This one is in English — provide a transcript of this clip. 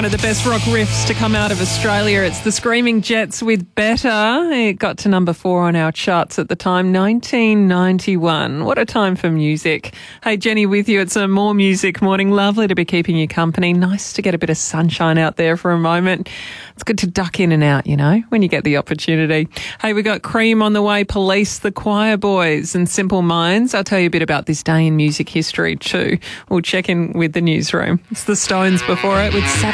one of the best rock riffs to come out of Australia. It's the Screaming Jets with Better. It got to number 4 on our charts at the time, 1991. What a time for music. Hey, Jenny with you. It's a More Music morning. Lovely to be keeping you company. Nice to get a bit of sunshine out there for a moment. It's good to duck in and out, you know, when you get the opportunity. Hey, we got Cream on the way, Police, the Choir Boys and Simple Minds. I'll tell you a bit about this day in music history too. We'll check in with the newsroom. It's the Stones before it with Saturday.